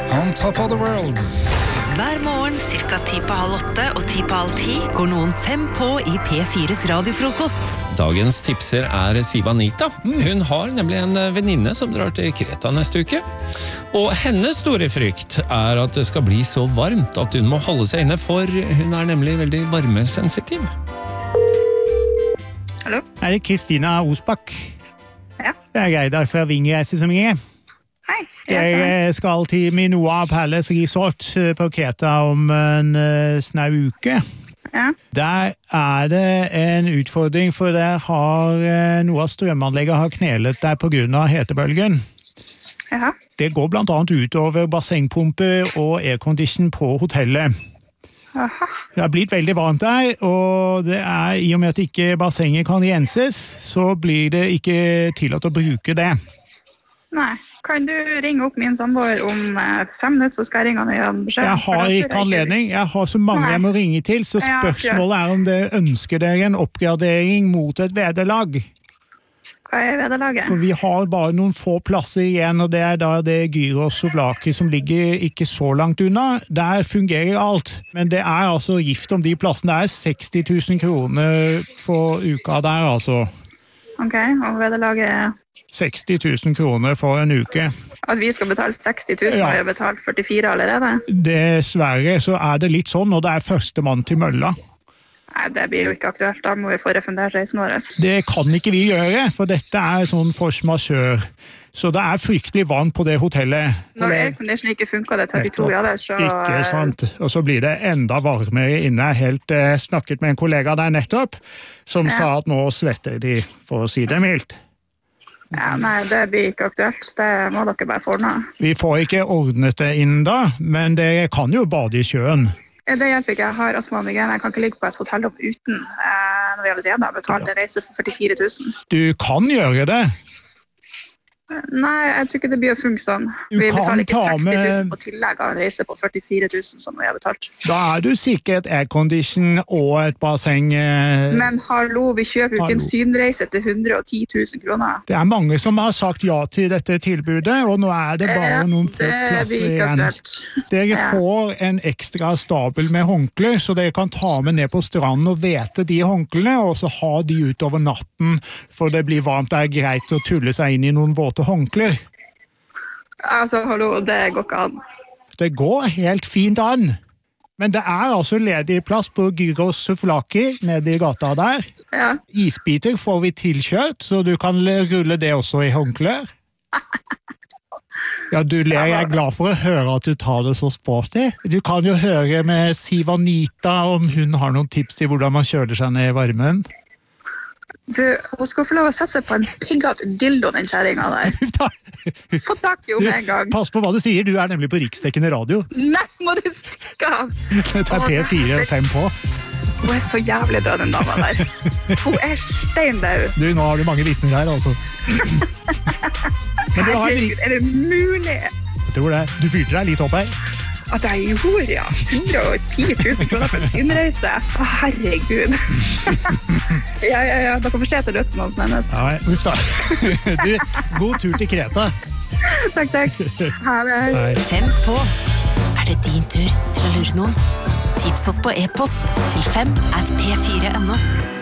On top of the world. Hver morgen, cirka 7:30 og 7:30 går noen 5 på i P4s radiofrokost. Dagens tipser Siva Anita. Hun har nemlig en venninne som drar til Kreta neste uke. Og hennes store frykt at det skal bli så varmt at hun må holde seg inne, for hun nemlig veldig varmesensitiv. Hallo? Det Kristina Osbakk? Ja. Jeg Reidar fra Vingreise som ringer. Hei. Jeg skal til Minoa Palace Resort på Kreta om en snau uke. Ja. Der det en utfordring, for der har noe av strømanlegget har knelet der på grunn av hetebølgen. Jaha. Det går blant annet utover bassengpumper og aircondition på hotellet. Aha. Det har blitt veldig varmt der, og det i og med at ikke bassenget kan renses, så blir det ikke tillatt å bruke det. Nei. Kan du ringe opp min samboer om 5 minutter, så skal jeg ringe han og gjøre en beskjed? Jeg har ikke anledning. Jeg har så mange jeg må ringe til, så spørsmålet om det ønsker dere en oppgradering mot et vederlag. Hva vederlaget? For vi har bare noen få plasser igjen, og det da det Gyros Souvlaki som ligger ikke så langt unna. Der fungerer alt. Men det altså gift om de plassene. Det 60 000 kroner for uka der, altså. Ok, og vederlaget 60 000 kroner for en uke. Altså vi skal betale 60 000, og vi har betalt 44 allerede? Dessverre så det litt sånn, og det førstemann til mølla. Nei, det blir jo ikke aktuelt. Da må vi få refundert reisen vår. Det kan ikke vi gjøre, for dette sånn force majeure. Så det fryktelig varmt på det hotellet. Når aircondition ikke funker, det 32 grader, så... Ikke sant. Og så blir det enda varmere inne. Helt snakket med en kollega der nettopp, som sa at nå svetter de, for å si det mildt. Ja, nei, det blir ikke aktuelt. Det må dere bare få ordne. Vi får ikke ordnet det inn da, men dere kan jo bade i sjøen. Det hjelper ikke. Jeg har astma og migrene. Jeg kan ikke ligge på et hotellrom uten når vi allerede har betalt en reise for 44 000. Du kan gjøre det. Nei, jeg tror ikke det blir å funke sånn. Vi betaler ikke 60 000 på tillegg av en reise på 44 000 som vi har betalt. Da du sikkert aircondition og et basseng. Men hallo, vi kjøper jo ikke en synreise til 110 000 kroner. Det mange som har sagt ja til dette tilbudet, og nå det bare noen få plasser igjen. Dere får en ekstra stabel med håndkler, så dere kan ta med ned på stranden og vete de håndklene, og så ha de utover natten, for det blir varmt. Det greit å tulle seg inn i noen våte håndkler. Altså, hallo, det går ikke an. Det går helt fint an. Men det altså ledig plass på Gyros Souvlaki nede i gata der. Ja. Isbiter får vi tilkjørt, så du kan rulle det også i håndklær. Ja, du ler. Jeg glad for å høre at du tar det så sporty. Du kan jo høre med Siva Anita om hun har noen tips i hvordan man kjøler seg ned i varmen. Hun skal få lov å sette seg på en pigget dildo, den kjæringen der. Få tak i henne en gang. Pass på hva du sier, du nemlig på riksdekkende radio. Nei, må du stikke av. Det P4 5 på. Hun så jævlig død, den dama der. Hun steindau. Du, nå har du mange vitner her, altså. Men herregud, det mulig? Jeg tror det. Du fyrte deg litt opp her. At jeg gjorde, ja. 110 000 kroner for en synreise. Å, herregud. Ja. Dere får se til dødsmannen hennes. Ja, uff da. Du, god tur til Kreta. Takk. Ha det. 5 på. Det din tur til å lure noen? Tips oss på e-post til 5@p4.no.